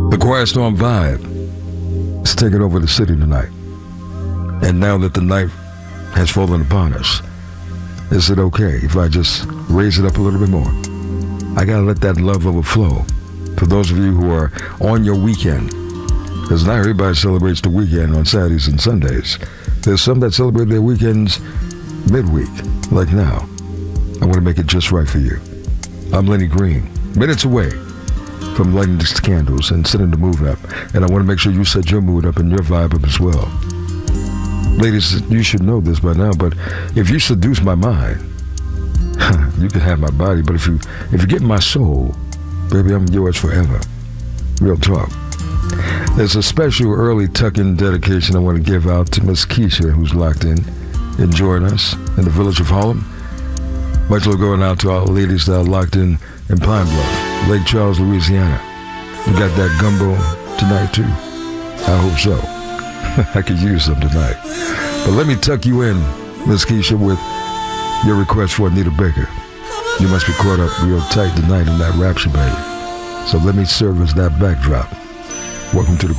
The Quiet Storm vibe is taking over the city tonight. And now that the night has fallen upon us, is it okay if I just raise it up a little bit more? I gotta let that love overflow. For those of you who are on your weekend, because not everybody celebrates the weekend on Saturdays and Sundays. There's some that celebrate their weekends midweek, like now. I want to make it just right for you. I'm Lenny Green, minutes away from lighting these candles and setting the mood up. And I want to make sure you set your mood up and your vibe up as well. Ladies, you should know this by now, but if you seduce my mind, you can have my body, but if you get my soul, baby, I'm yours forever. Real talk. There's a special early tuck-in dedication I want to give out to Miss Keisha, who's locked in, enjoying us in the village of Harlem. Much love going out to all the ladies that are locked in Pine Bluff, Lake Charles, Louisiana. We got that gumbo tonight, too. I hope so. I could use some tonight. But let me tuck you in, Miss Keisha, with your request for Anita Baker. You must be caught up real tight tonight in that rapture, baby. So let me serve as that backdrop. Welcome to the